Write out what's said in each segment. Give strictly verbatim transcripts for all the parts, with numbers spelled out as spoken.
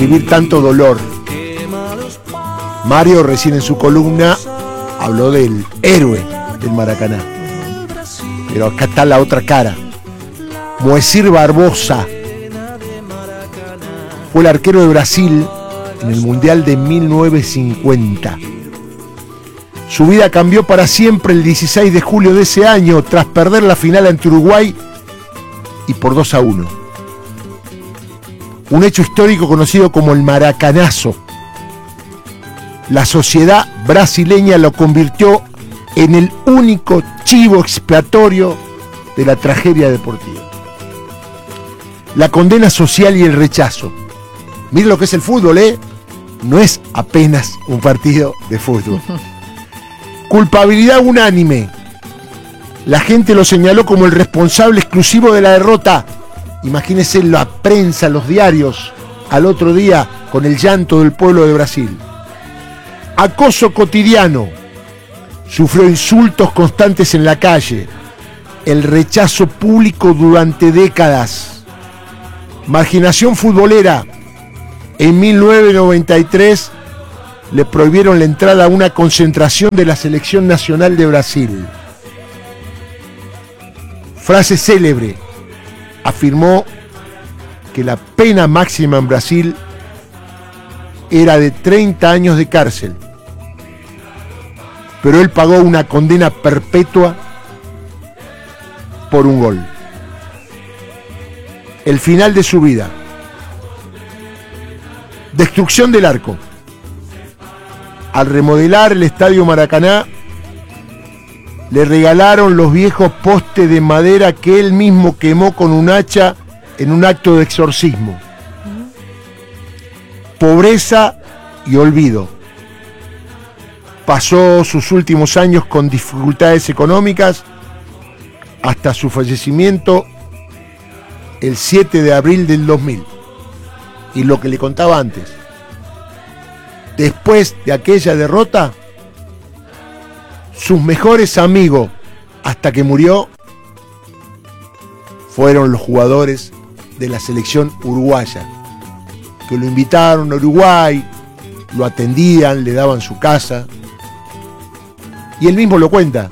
describir tanto dolor. Mario recién en su columna habló del héroe del Maracaná. Pero acá está la otra cara. Moacir Barbosa fue el arquero de Brasil en el Mundial de mil novecientos cincuenta. Su vida cambió para siempre el dieciséis de julio de ese año tras perder la final ante Uruguay y por dos a uno. Un hecho histórico conocido como el Maracanazo. La sociedad brasileña lo convirtió en el único chivo expiatorio de la tragedia deportiva. La condena social y el rechazo. Miren lo que es el fútbol, ¿eh? No es apenas un partido de fútbol. Culpabilidad unánime. La gente lo señaló como el responsable exclusivo de la derrota. Imagínense la prensa, los diarios, al otro día con el llanto del pueblo de Brasil. Acoso cotidiano. Sufrió insultos constantes en la calle. El rechazo público durante décadas. Marginación futbolera. En mil novecientos noventa y tres le prohibieron la entrada a una concentración de la Selección Nacional de Brasil. Frase célebre. Afirmó que la pena máxima en Brasil era de treinta años de cárcel. Pero él pagó una condena perpetua por un gol. El final de su vida. Destrucción del arco. Al remodelar el Estadio Maracaná, le regalaron los viejos postes de madera que él mismo quemó con un hacha en un acto de exorcismo. Pobreza y olvido. Pasó sus últimos años con dificultades económicas hasta su fallecimiento el siete de abril del dos mil. Y lo que le contaba antes, después de aquella derrota, sus mejores amigos hasta que murió fueron los jugadores de la selección uruguaya, que lo invitaron a Uruguay, lo atendían, le daban su casa, y él mismo lo cuenta,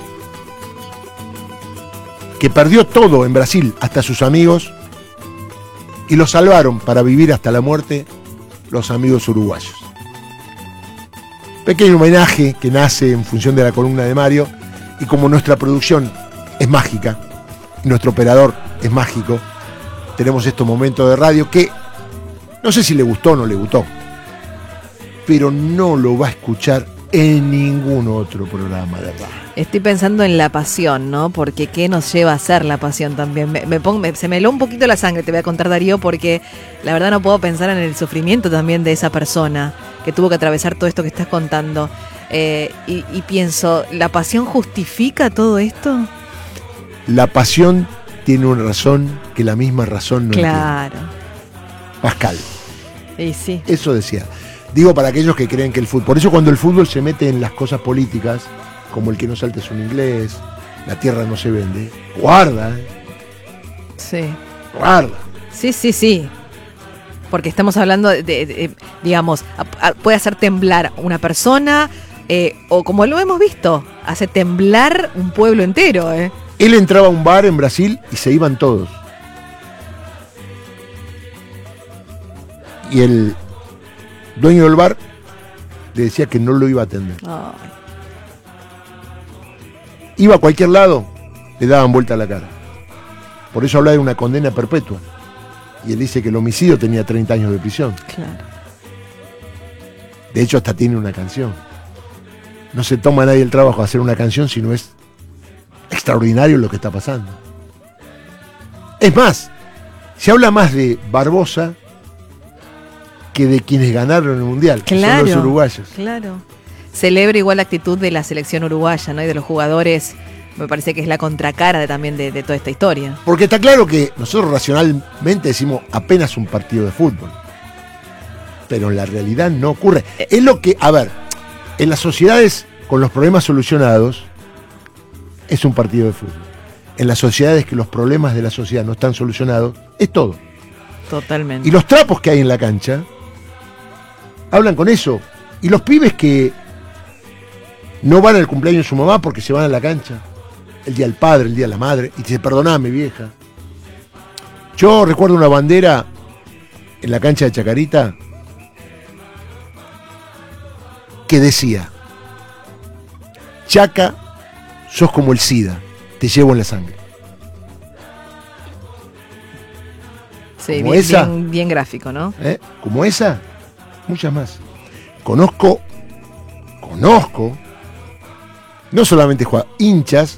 que perdió todo en Brasil, hasta sus amigos, y lo salvaron para vivir hasta la muerte los amigos uruguayos. Pequeño homenaje que nace en función de la columna de Mario, y como nuestra producción es mágica, y nuestro operador es mágico, tenemos estos momentos de radio que no sé si le gustó o no le gustó, pero no lo va a escuchar en ningún otro programa de radio. Estoy pensando en la pasión, ¿no? Porque ¿qué nos lleva a ser la pasión también? Me, me pongo, me, se me heló un poquito la sangre, te voy a contar, Darío, porque la verdad no puedo pensar en el sufrimiento también de esa persona que tuvo que atravesar todo esto que estás contando. Eh, y, y pienso, ¿la pasión justifica todo esto? La pasión tiene una razón que la misma razón no Claro. entiende. Pascal. Y sí. Eso decía. Digo para aquellos que creen que el fútbol... Por eso cuando el fútbol se mete en las cosas políticas, como el que no saltes un inglés, la tierra no se vende, guarda, ¿eh? Sí. Guarda. Sí, sí, sí. Porque estamos hablando de, de, de digamos, a, a, puede hacer temblar una persona, eh, o como lo hemos visto, hace temblar un pueblo entero, ¿eh? Él entraba a un bar en Brasil y se iban todos. Y el dueño del bar le decía que no lo iba a atender. Oh. Iba a cualquier lado, le daban vuelta a la cara. Por eso habla de una condena perpetua. Y él dice que el homicidio tenía treinta años de prisión. Claro. De hecho, hasta tiene una canción. No se toma nadie el trabajo de hacer una canción si no es extraordinario lo que está pasando. Es más, se habla más de Barbosa que de quienes ganaron el Mundial, que Claro, son los uruguayos. Claro. Celebra igual la actitud de la selección uruguaya, ¿no? Y de los jugadores, me parece que es la contracara de, también de, de toda esta historia. Porque está claro que nosotros racionalmente decimos apenas un partido de fútbol. Pero en la realidad no ocurre. Es lo que, a ver, en las sociedades con los problemas solucionados, es un partido de fútbol. En las sociedades que los problemas de la sociedad no están solucionados, es todo. Totalmente. Y los trapos que hay en la cancha hablan con eso. Y los pibes que no van al cumpleaños de su mamá porque se van a la cancha, el día del padre, el día de la madre, y dice, perdoname, vieja. Yo recuerdo una bandera en la cancha de Chacarita que decía, Chaca, sos como el SIDA, te llevo en la sangre. Sí, como bien, esa, bien, bien gráfico, ¿no? ¿eh? Como esa, muchas más. Conozco, conozco, no solamente jugadores, hinchas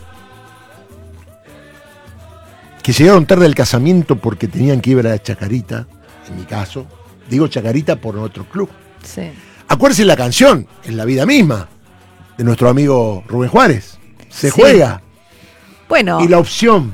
que llegaron tarde al casamiento porque tenían que ir a la Chacarita, en mi caso, digo Chacarita por otro club. Sí. Acuérdense la canción, en la vida misma, de nuestro amigo Rubén Juárez. Se Sí. juega. Bueno. Y la opción,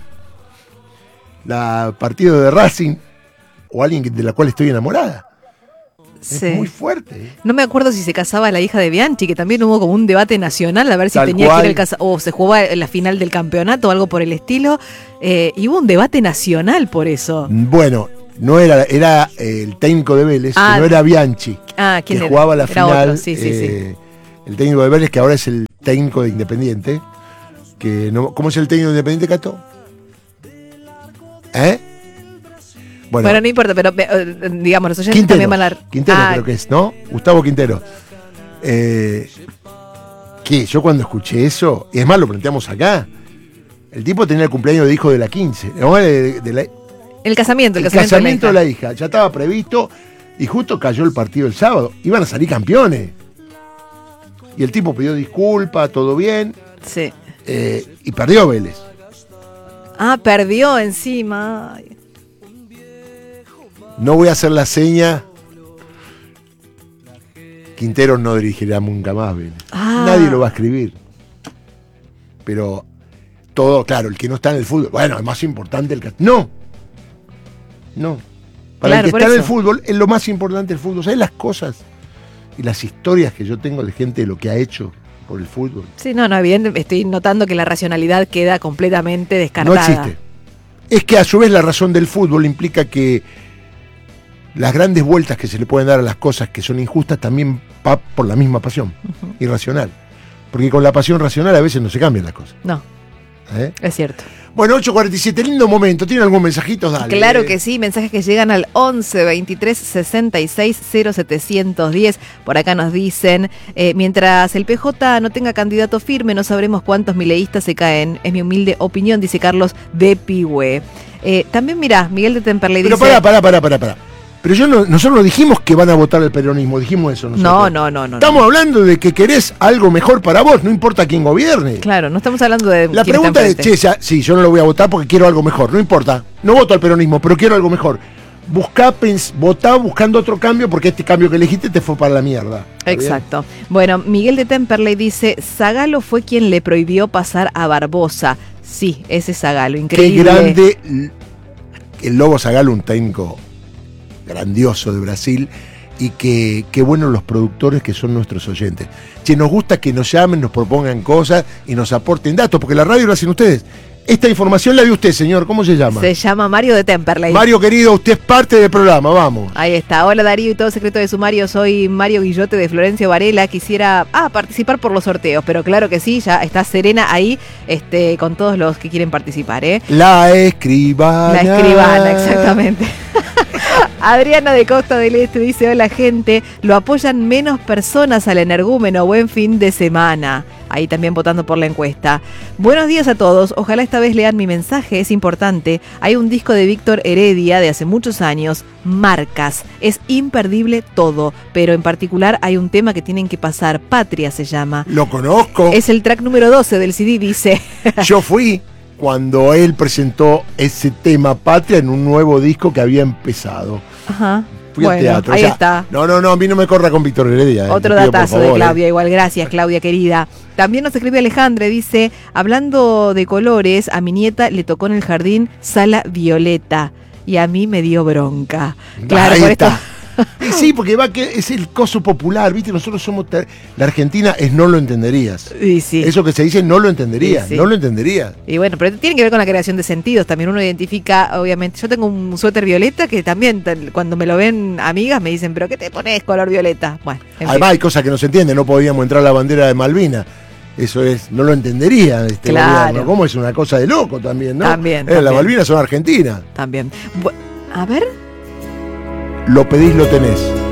la partido de Racing, o alguien de la cual estoy enamorada. Sí. Es muy fuerte. ¿eh? No me acuerdo si se casaba la hija de Bianchi, que también hubo como un debate nacional a ver si Tal tenía cual. que ir al casa o se jugaba en la final del campeonato o algo por el estilo. Eh, y hubo un debate nacional por eso. Bueno, no era, era eh, el técnico de Vélez, Ah, que no era Bianchi, Ah, que ¿quién era? jugaba la Era final. otro, sí, sí, eh, el técnico de Vélez, que ahora es el técnico de Independiente. Que no, ¿Cómo es el técnico de Independiente, Cato? ¿Eh? Bueno, bueno, no importa, pero eh, digamos, los oyentes Quintero, también van a... Quintero ah, creo que es, ¿no? Gustavo Quintero. Eh, que yo cuando escuché eso, y es más, lo planteamos acá, el tipo tenía el cumpleaños de hijo de la quince, ¿no? de, de la, el casamiento, el, el casamiento, casamiento de, la de la hija, ya estaba previsto, y justo cayó el partido el sábado, iban a salir campeones. Y el tipo pidió disculpas, todo bien, sí. eh, y perdió Vélez. Ah, perdió encima. No voy a hacer la seña. Quintero no dirigirá nunca más Vélez. Ah. Nadie lo va a escribir. Pero todo, claro, el que no está en el fútbol. Bueno, es más importante el que. No. No. Para Claro, el que por está en eso. el fútbol, es lo más importante el fútbol. ¿Sabes las cosas y las historias que yo tengo de gente de lo que ha hecho por el fútbol? Sí, no, no, evidentemente estoy notando que la racionalidad queda completamente descartada. No existe. Es que a su vez la razón del fútbol implica que las grandes vueltas que se le pueden dar a las cosas que son injustas también va por la misma pasión, uh-huh. irracional. Porque con la pasión racional a veces no se cambian las cosas. No, ¿Eh? es cierto. Bueno, ocho cuarenta y siete, lindo momento. ¿Tiene algún mensajito? Dale. Claro que sí, mensajes que llegan al once veintitrés sesenta y seis cero setecientos diez. Por acá nos dicen, eh, mientras el P J no tenga candidato firme, no sabremos cuántos mileístas se caen. Es mi humilde opinión, dice Carlos de Pigüe. Eh, también mirá, Miguel de Temperley Pero dice... pará, pará, pará, pará, pará. Pero yo no, nosotros no dijimos que van a votar el peronismo, dijimos eso nosotros. No, no, no, no. Estamos no. hablando de que querés algo mejor para vos, no importa quién gobierne. Claro, no estamos hablando de... La quién pregunta está es, enfrente. che, ya, sí, yo no lo voy a votar porque quiero algo mejor, no importa. No voto al peronismo, pero quiero algo mejor. Buscá, pens, votá buscando otro cambio porque este cambio que elegiste te fue para la mierda. Exacto. Bueno, Miguel de Temperley dice, Zagalo fue quien le prohibió pasar a Barbosa. Sí, ese Zagalo, increíble. Qué grande el Lobo Zagalo, un técnico grandioso de Brasil, y que qué buenos los productores que son nuestros oyentes. Che, nos gusta que nos llamen, nos propongan cosas y nos aporten datos, porque la radio lo hacen ustedes. Esta información la dio usted, señor, ¿cómo se llama? Se llama Mario de Temperley. Mario querido, usted es parte del programa, vamos. Ahí está. Hola Darío y todo secreto de sumario. Soy Mario Guillote de Florencio Varela. Quisiera ah, participar por los sorteos, pero claro que sí, ya está Serena ahí este, con todos los que quieren participar. ¿eh? La escribana. La escribana, exactamente. Adriana de Costa del Este dice, hola gente, lo apoyan menos personas al energúmeno, buen fin de semana. Ahí también votando por la encuesta. Buenos días a todos, ojalá esta vez lean mi mensaje, es importante. Hay un disco de Víctor Heredia de hace muchos años, Marcas. Es imperdible todo, pero en particular hay un tema que tienen que pasar, Patria se llama. Lo conozco. Es el track número doce del C D, dice. Yo fui cuando él presentó ese tema Patria en un nuevo disco que había empezado. Ajá. Fui bueno, al teatro. ahí o sea, está. No, no, no, a mí no me corra con Víctor Heredia. Eh. Otro pido, datazo favor, de Claudia, eh. igual. Gracias, Claudia querida. También nos escribe Alejandra, dice, hablando de colores, a mi nieta le tocó en el jardín Sala Violeta y a mí me dio bronca. Claro, Ahí por está. esto... Y sí, porque va que es el coso popular, ¿viste? Nosotros somos... ter- La Argentina es no lo entenderías. Y sí. Eso que se dice no lo entenderías, Sí, sí. no lo entenderías. Y bueno, pero tiene que ver con la creación de sentidos. También uno identifica, obviamente. Yo tengo un suéter violeta que también, t- cuando me lo ven amigas, me dicen, ¿pero qué te pones color violeta? Bueno, en Además fin. hay cosas que no se entienden, no podíamos entrar a la bandera de Malvinas. Eso es, no lo entendería este Claro. gobierno. ¿Cómo es una cosa de loco también, no? También, Eh, Las también. Malvinas son argentinas. También. Bu- a ver. Lo pedís, lo tenés.